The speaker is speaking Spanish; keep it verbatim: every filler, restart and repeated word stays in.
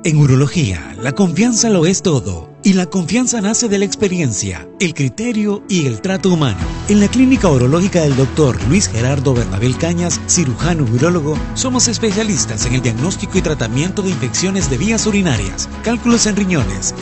En urología, la confianza lo es todo. Y la confianza nace de la experiencia, el criterio y el trato humano. En la Clínica Urológica del doctor Luis Gerardo Bernabel Cañas, cirujano urólogo, somos especialistas en el diagnóstico y tratamiento de infecciones de vías urinarias, cálculos en riñones,